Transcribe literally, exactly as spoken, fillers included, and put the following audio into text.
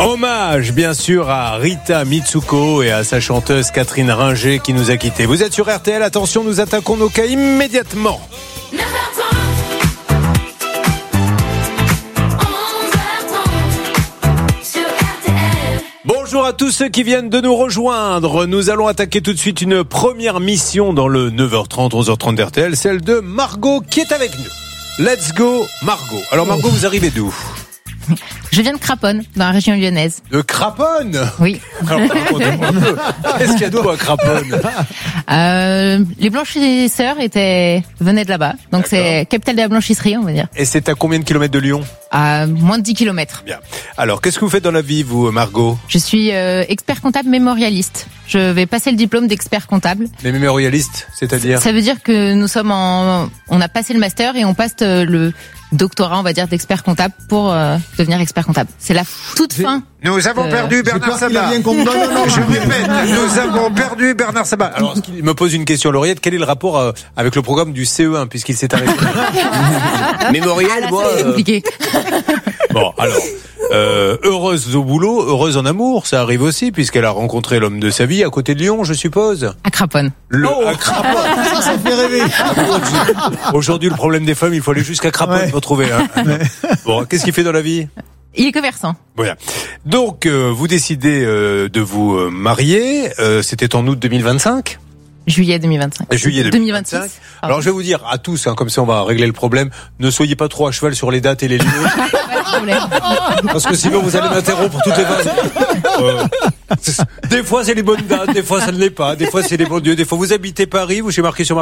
Hommage, bien sûr, à Rita Mitsuko et à sa chanteuse Catherine Ringer qui nous a quittés. Vous êtes sur R T L, attention, nous attaquons nos cas immédiatement. Bonjour à tous ceux qui viennent de nous rejoindre. Nous allons attaquer tout de suite une première mission dans le neuf heures trente, onze heures trente d'R T L, celle de Margot qui est avec nous. Let's go Margot. Alors Margot, vous arrivez d'où ? Je viens de Craponne, dans la région lyonnaise. De Craponne ? Oui. Alors, racontez-moi un peu. Qu'est-ce qu'il y a de quoi à Craponne ? euh, Les blanchisseurs étaient, venaient de là-bas. Donc D'accord. C'est capitale de la blanchisserie, on va dire. Et c'est à combien de kilomètres de Lyon ? À moins de dix kilomètres. Bien. Alors, qu'est-ce que vous faites dans la vie, vous, Margot ? Je suis euh, expert comptable mémorialiste. Je vais passer le diplôme d'expert comptable. Mais mémorialiste, c'est-à-dire ? Ça veut dire que nous sommes en... On a passé le master et on passe le doctorat, on va dire, d'expert comptable pour euh, devenir expert comptable. C'est la toute fin. Nous avons euh... perdu Bernard Sabat. Non, non, non, je répète, nous avons perdu Bernard Sabat. Alors, il me pose une question, Lauriette. Quel est le rapport euh, avec le programme du C E un, puisqu'il s'est arrêté ? Mémorial, ah, là, moi. C'est compliqué. Bon, alors, euh, heureuse au boulot, heureuse en amour, ça arrive aussi, puisqu'elle a rencontré l'homme de sa vie à côté de Lyon, je suppose. À Craponne. Le, oh, à Craponne. Ça, ça fait rêver. Aujourd'hui, le problème des femmes, il faut aller jusqu'à Craponne ouais. pour trouver. Hein. Ouais. Bon, qu'est-ce qu'il fait dans la vie ? Il est commerçant. Voilà. Donc, euh, vous décidez euh, de vous euh, marier. Euh, c'était en août deux mille vingt-cinq ? Juillet deux mille vingt-cinq. Juillet deux mille vingt-cinq. Alors je vais vous dire à tous, hein, comme ça on va régler le problème, ne soyez pas trop à cheval sur les dates et les lieux. Parce que sinon vous allez m'interrompre toutes les phases. Euh, des fois c'est les bonnes dates, des fois ça ne l'est pas, des fois c'est les bons dieux, des fois vous habitez Paris, vous chez marqué sur ma